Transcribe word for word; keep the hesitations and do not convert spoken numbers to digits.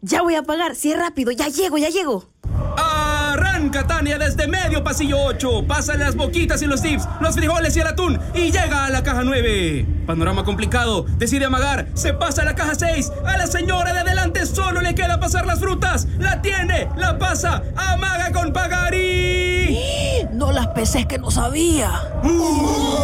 Ya voy a pagar. Sí, rápido. Ya llego, ya llego. Arranca Tania desde medio pasillo ocho. Pasa las boquitas y los dips, los frijoles y el atún y llega a la caja nueve. Panorama complicado. Decide amagar. Se pasa a la caja seis. A la señora de adelante solo le queda pasar las frutas. La tiene, la pasa, amaga con pagar y... No las pesé, que no sabía. Uh.